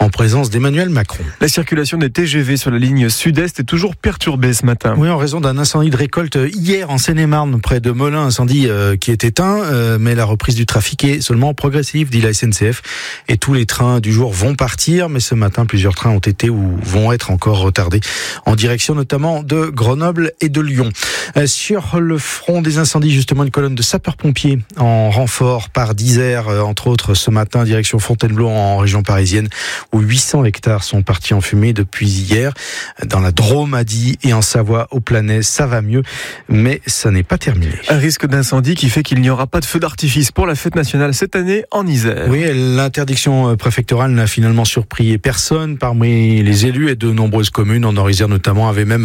en présence d'Emmanuel Macron. La circulation des TGV sur la ligne sud-est est toujours perturbée ce matin. Oui, en raison d'un incendie de récolte hier en Seine-et-Marne, près de Melun, incendie qui est éteint, mais la reprise du trafic est seulement progressive, dit la SNCF, et tous les trains du jour vont partir, mais ce matin, plusieurs trains ont été ou vont être encore retardés, en direction notamment de Grenoble et de Lyon. Sur le front des incendies, justement, une colonne de sapeurs-pompiers en renfort par d'Isère, entre autres ce matin, direction Fontainebleau en région parisienne, où 800 hectares sont partis en fumée depuis hier. Dans la Drôme, à Die, et en Savoie, au Planès, ça va mieux, mais ça n'est pas terminé. Un risque d'incendie qui fait qu'il n'y aura pas de feu d'artifice pour la fête nationale cette année en Isère. Oui, l'interdiction préfectorale n'a finalement surpris personne parmi les élus, et de nombreuses communes en Nord-Isère notamment avaient même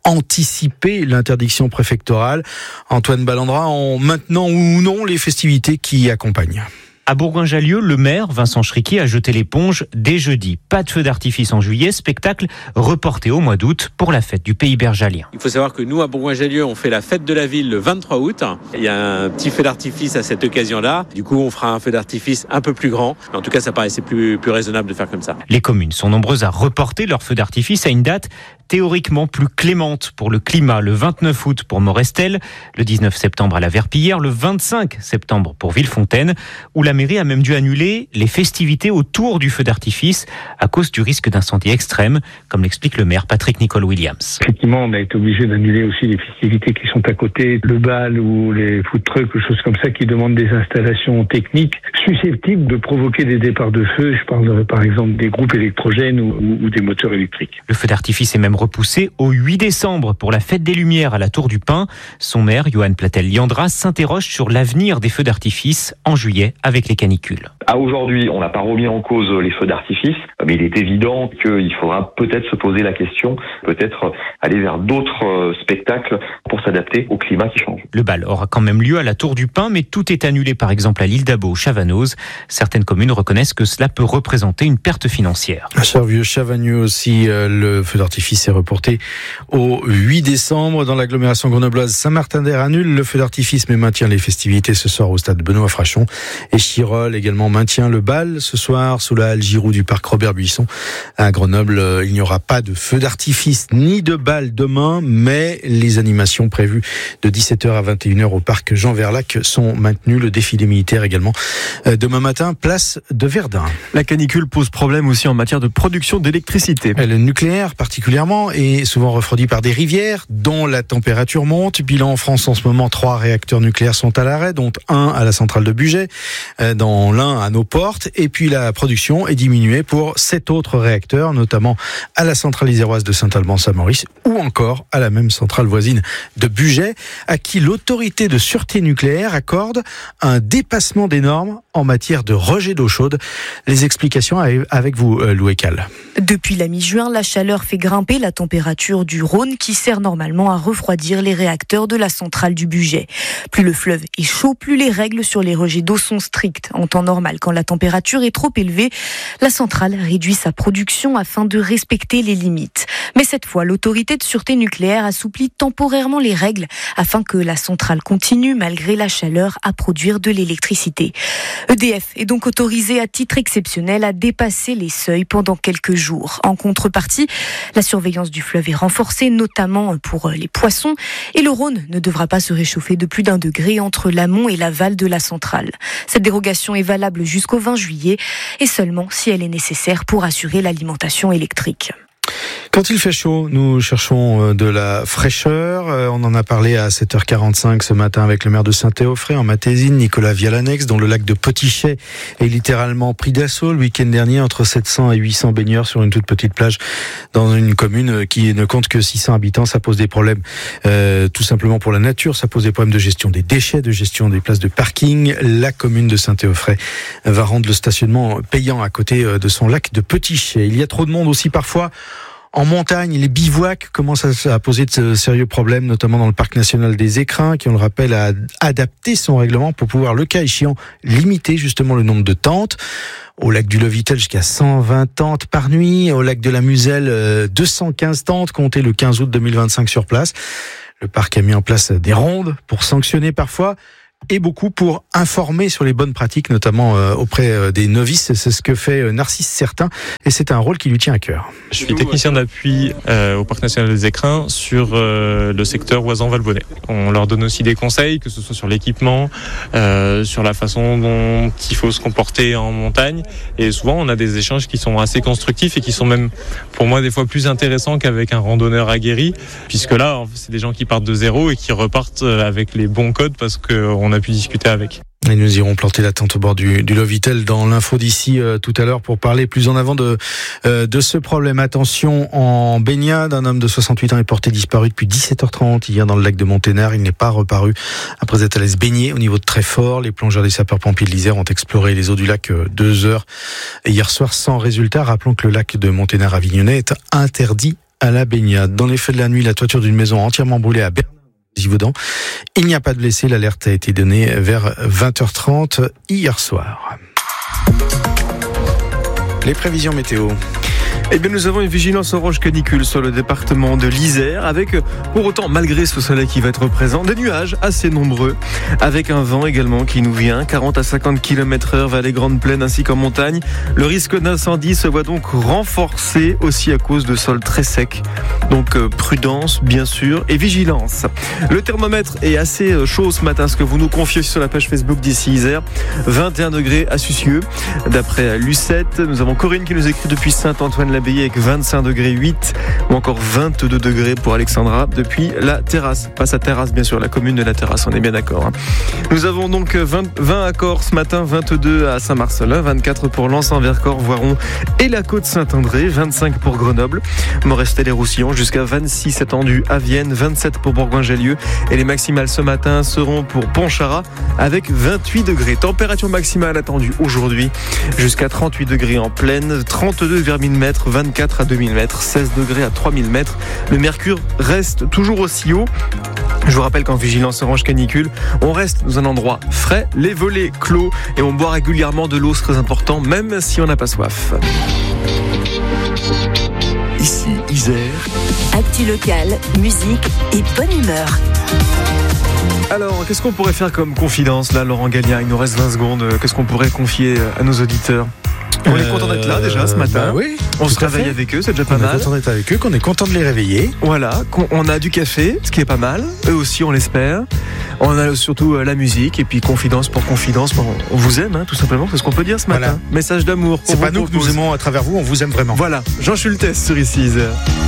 anticipé l'interdiction préfectorale. Antoine Ballandra, en maintenant ou non les festivités qui y accompagnent. À Bourgoin-Jallieu, le maire, Vincent Schricky, a jeté l'éponge dès jeudi. Pas de feu d'artifice en juillet, spectacle reporté au mois d'août pour la fête du Pays Bergalien. Il faut savoir que nous, à Bourgoin-Jallieu, on fait la fête de la ville le 23 août. Il y a un petit feu d'artifice à cette occasion-là. Du coup, on fera un feu d'artifice un peu plus grand. En tout cas, ça paraissait plus raisonnable de faire comme ça. Les communes sont nombreuses à reporter leur feu d'artifice à une date théoriquement plus clémente pour le climat, le 29 août pour Morestel, le 19 septembre à la Verpillière, le 25 septembre pour Villefontaine, où la mairie a même dû annuler les festivités autour du feu d'artifice à cause du risque d'incendie extrême, comme l'explique le maire Patrick Nicole Williams. Effectivement, on a été obligé d'annuler aussi les festivités qui sont à côté, le bal ou les food trucks, choses comme ça, qui demandent des installations techniques susceptibles de provoquer des départs de feu. Je parle par exemple des groupes électrogènes ou des moteurs électriques. Le feu d'artifice est même repoussé au 8 décembre pour la fête des Lumières à la Tour du Pin. Son maire, Johan Platel-Liandra, s'interroge sur l'avenir des feux d'artifice en juillet avec les canicules. À aujourd'hui, on n'a pas remis en cause les feux d'artifice, mais il est évident qu'il faudra peut-être se poser la question, peut-être aller vers d'autres spectacles pour s'adapter au climat qui change. Le bal aura quand même lieu à la Tour du Pin, mais tout est annulé par exemple à l'île d'Abo, Chavanoz. Certaines communes reconnaissent que cela peut représenter une perte financière. À Charvieux, Chavagneux aussi, le feu d'artifice est reporté au 8 décembre. Dans l'agglomération grenobloise, Saint-Martin-d'Air annule le feu d'artifice mais maintient les festivités ce soir au stade Benoît Frachon. Et Chirol également maintient le bal ce soir sous la halle Giroud du parc Robert-Buisson. À Grenoble, il n'y aura pas de feu d'artifice ni de bal demain, mais les animations prévues de 17h à 21h au parc Jean Verlac sont maintenues. Le défilé militaire également demain matin, place de Verdun. La canicule pose problème aussi en matière de production d'électricité. Le nucléaire particulièrement est souvent refroidi par des rivières dont la température monte. Bilan en France en ce moment, 3 réacteurs nucléaires sont à l'arrêt, dont un à la centrale de Bugey, dans l'un à nos portes. Et puis la production est diminuée pour 7 autres réacteurs, notamment à la centrale iséroise de Saint-Alban-Saint-Maurice ou encore à la même centrale voisine de Bugey, à qui l'autorité de sûreté nucléaire accorde un dépassement des normes en matière de rejet d'eau chaude. Les explications avec vous, Loué Cal. Depuis la mi-juin, la chaleur fait grimper la température du Rhône qui sert normalement à refroidir les réacteurs de la centrale du Bugey. Plus le fleuve est chaud, plus les règles sur les rejets d'eau sont strictes. En temps normal, quand la température est trop élevée, la centrale réduit sa production afin de respecter les limites. Mais cette fois, l'autorité de sûreté nucléaire assouplit temporairement les règles afin que la centrale continue, malgré la chaleur, à produire de l'électricité. EDF est donc autorisé à titre exceptionnel à dépasser les seuils pendant quelques jours. En contrepartie, la surveillance du fleuve est renforcée, notamment pour les poissons, et le Rhône ne devra pas se réchauffer de plus d'1 degré entre l'amont et l'aval de la centrale. Cette dérogation est valable jusqu'au 20 juillet et seulement si elle est nécessaire pour assurer l'alimentation électrique. Quand il fait chaud, nous cherchons de la fraîcheur. On en a parlé à 7h45 ce matin avec le maire de Saint-Théophray en Matésine, Nicolas Vialanex, dont le lac de Potichet est littéralement pris d'assaut le week-end dernier. Entre 700 et 800 baigneurs sur une toute petite plage dans une commune qui ne compte que 600 habitants. Ça pose des problèmes tout simplement pour la nature. Ça pose des problèmes de gestion des déchets, de gestion des places de parking. La commune de Saint-Théophray va rendre le stationnement payant à côté de son lac de Potichet. Il y a trop de monde aussi parfois. En montagne, les bivouacs commencent à poser de sérieux problèmes, notamment dans le parc national des Écrins, qui, on le rappelle, a adapté son règlement pour pouvoir, le cas échéant, limiter justement le nombre de tentes. Au lac du Lovitel, jusqu'à 120 tentes par nuit. Au lac de la Muselle, 215 tentes, comptées le 15 août 2025 sur place. Le parc a mis en place des rondes pour sanctionner parfois et beaucoup pour informer sur les bonnes pratiques, notamment auprès des novices. C'est ce que fait Narcisse Certain et c'est un rôle qui lui tient à cœur. Je suis technicien d'appui au Parc national des Écrins sur le secteur Oisans-Valbonnet. On leur donne aussi des conseils, que ce soit sur l'équipement, sur la façon dont il faut se comporter en montagne. Et souvent, on a des échanges qui sont assez constructifs et qui sont même, pour moi, des fois plus intéressants qu'avec un randonneur aguerri, puisque là, c'est des gens qui partent de zéro et qui repartent avec les bons codes parce qu'on a pu discuter avec. Et nous irons planter la tente au bord du Lovitel dans l'info d'ici tout à l'heure pour parler plus en avant de ce problème. Attention, en baignade, un homme de 68 ans est porté disparu depuis 17h30 hier dans le lac de Monténard. Il n'est pas reparu après être allé se baigner au niveau de Treffort. Les plongeurs des sapeurs-pompiers de l'Isère ont exploré les eaux du lac 2 heures hier soir sans résultat. Rappelons que le lac de Monténard-Avignonnais est interdit à la baignade. Dans les feux de la nuit, la toiture d'une maison entièrement brûlée à Bernard-Givaudan. Il n'y a pas de blessés. L'alerte a été donnée vers 20h30 hier soir. Les prévisions météo. Eh bien, nous avons une vigilance orange canicule sur le département de l'Isère, avec, pour autant, malgré ce soleil qui va être présent, des nuages assez nombreux, avec un vent également qui nous vient, 40 à 50 km/h vers les grandes plaines ainsi qu'en montagne. Le risque d'incendie se voit donc renforcé aussi à cause de sols très secs. Donc, prudence, bien sûr, et vigilance. Le thermomètre est assez chaud ce matin, ce que vous nous confiez sur la page Facebook d'ici Isère. 21 degrés à Sucieux. D'après Lucette, nous avons Corinne qui nous écrit depuis Saint-Antoine-la-Bélier avec 25 degrés 8 ou encore 22 degrés pour Alexandra depuis la Terrasse. Pas sa terrasse bien sûr, la commune de la Terrasse, on est bien d'accord. Nous avons donc 20 à Corps ce matin, 22 à Saint-Marcelin, 24 pour Lens-en-Vercors, Voiron et la Côte-Saint-André, 25 pour Grenoble, Morestel et Roussillon, jusqu'à 26 attendus à Vienne, 27 pour Bourgoin-Jallieu et les maximales ce matin seront pour Pontcharrat avec 28 degrés. Température maximale attendue aujourd'hui jusqu'à 38 degrés en plaine, 32 vers 1000 mètres, 24 à 2000 mètres, 16 degrés à 3000 mètres. Le mercure reste toujours aussi haut. Je vous rappelle qu'en vigilance orange canicule, on reste dans un endroit frais, les volets clos et on boit régulièrement de l'eau, c'est très important, même si on n'a pas soif. Ici, Isère. Actu locale, musique et bonne humeur. Alors, qu'est-ce qu'on pourrait faire comme confidence là, Laurent Gallia? Il nous reste 20 secondes. Qu'est-ce qu'on pourrait confier à nos auditeurs? On est content d'être là déjà ce matin. Bah oui, on se réveille avec eux, c'est déjà pas mal. On est content d'être avec eux, qu'on est content de les réveiller. Voilà, on a du café, ce qui est pas mal. Eux aussi, on l'espère. On a surtout la musique et puis confidence pour confidence. On vous aime, hein, tout simplement. C'est ce qu'on peut dire ce matin. Voilà. Message d'amour. C'est pas nous que nous aimons à travers vous, on vous aime vraiment. Voilà, Jean Schultes sur ici.